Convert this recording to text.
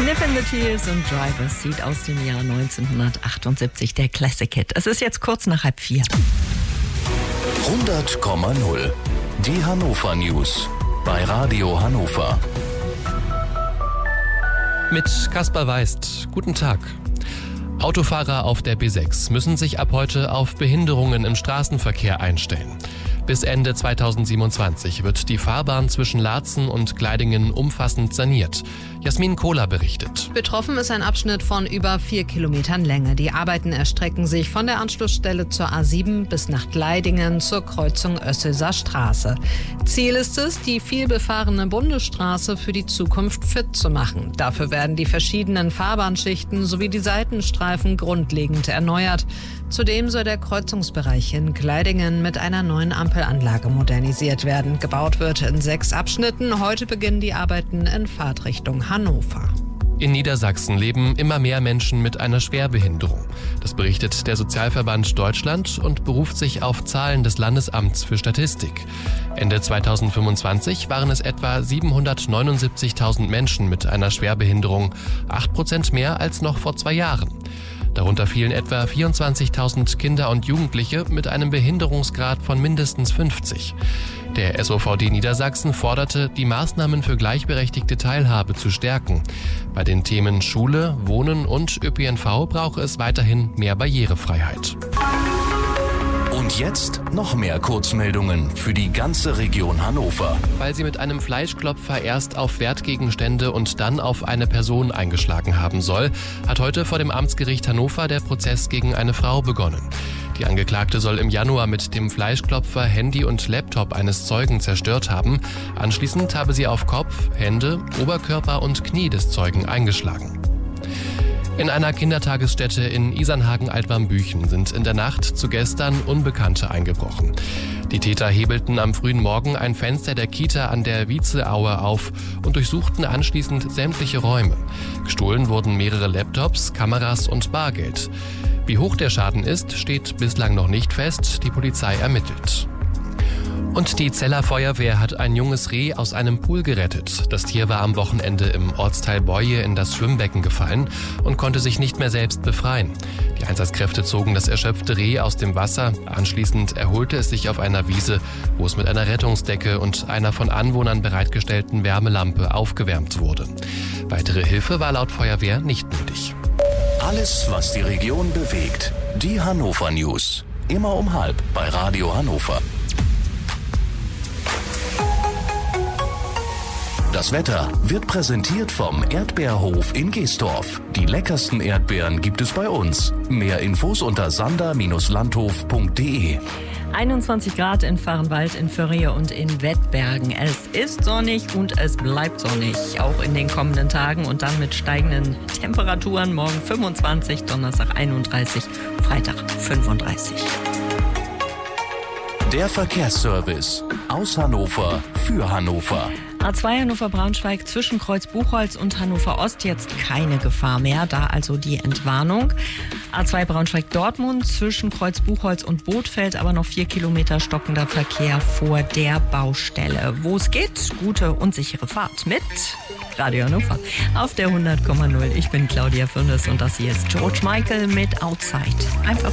Sniffin' the Tears und Driver's Seat aus dem Jahr 1978, der Classic Hit. Es ist jetzt kurz nach 3:30. 100,0. Die Hannover News bei Radio Hannover. Mit Kaspar Weist. Guten Tag. Autofahrer auf der B6 müssen sich ab heute auf Behinderungen im Straßenverkehr einstellen. Bis Ende 2027 wird die Fahrbahn zwischen Laatzen und Gleidingen umfassend saniert. Jasmin Kohler berichtet. Betroffen ist ein Abschnitt von über 4 Kilometern Länge. Die Arbeiten erstrecken sich von der Anschlussstelle zur A7 bis nach Gleidingen zur Kreuzung Oesselser Straße. Ziel ist es, die vielbefahrene Bundesstraße für die Zukunft fit zu machen. Dafür werden die verschiedenen Fahrbahnschichten sowie die Seitenstreifen grundlegend erneuert. Zudem soll der Kreuzungsbereich in Gleidingen mit einer neuen Ampelanlage modernisiert werden. Gebaut wird in 6 Abschnitten. Heute beginnen die Arbeiten in Fahrtrichtung Hannover. In Niedersachsen leben immer mehr Menschen mit einer Schwerbehinderung. Das berichtet der Sozialverband Deutschland und beruft sich auf Zahlen des Landesamts für Statistik. Ende 2025 waren es etwa 779.000 Menschen mit einer Schwerbehinderung, 8% mehr als noch vor 2 Jahren. Darunter fielen etwa 24.000 Kinder und Jugendliche mit einem Behinderungsgrad von mindestens 50. Der SOVD Niedersachsen forderte, die Maßnahmen für gleichberechtigte Teilhabe zu stärken. Bei den Themen Schule, Wohnen und ÖPNV brauche es weiterhin mehr Barrierefreiheit. Und jetzt noch mehr Kurzmeldungen für die ganze Region Hannover. Weil sie mit einem Fleischklopfer erst auf Wertgegenstände und dann auf eine Person eingeschlagen haben soll, hat heute vor dem Amtsgericht Hannover der Prozess gegen eine Frau begonnen. Die Angeklagte soll im Januar mit dem Fleischklopfer Handy und Laptop eines Zeugen zerstört haben. Anschließend habe sie auf Kopf, Hände, Oberkörper und Knie des Zeugen eingeschlagen. In einer Kindertagesstätte in Isernhagen-Altwarmbüchen sind in der Nacht zu gestern Unbekannte eingebrochen. Die Täter hebelten am frühen Morgen ein Fenster der Kita an der Vizeaue auf und durchsuchten anschließend sämtliche Räume. Gestohlen wurden mehrere Laptops, Kameras und Bargeld. Wie hoch der Schaden ist, steht bislang noch nicht fest. Die Polizei ermittelt. Und die Zeller Feuerwehr hat ein junges Reh aus einem Pool gerettet. Das Tier war am Wochenende im Ortsteil Boye in das Schwimmbecken gefallen und konnte sich nicht mehr selbst befreien. Die Einsatzkräfte zogen das erschöpfte Reh aus dem Wasser. Anschließend erholte es sich auf einer Wiese, wo es mit einer Rettungsdecke und einer von Anwohnern bereitgestellten Wärmelampe aufgewärmt wurde. Weitere Hilfe war laut Feuerwehr nicht nötig. Alles, was die Region bewegt. Die Hannover News. Immer um 12:30 bei Radio Hannover. Das Wetter wird präsentiert vom Erdbeerhof in Geesdorf. Die leckersten Erdbeeren gibt es bei uns. Mehr Infos unter sander-landhof.de. 21 Grad in Vahrenwald, in Föhriye und in Wettbergen. Es ist sonnig und es bleibt sonnig, auch in den kommenden Tagen und dann mit steigenden Temperaturen. Morgen 25, Donnerstag 31, Freitag 35. Der Verkehrsservice aus Hannover für Hannover. A2 Hannover-Braunschweig zwischen Kreuz-Buchholz und Hannover-Ost jetzt keine Gefahr mehr, da also die Entwarnung. A2 Braunschweig-Dortmund zwischen Kreuz-Buchholz und Bothfeld, aber noch 4 Kilometer stockender Verkehr vor der Baustelle. Wo es geht, gute und sichere Fahrt mit Radio Hannover auf der 100,0. Ich bin Claudia Fürnes und das hier ist George Michael mit Outside. Einfach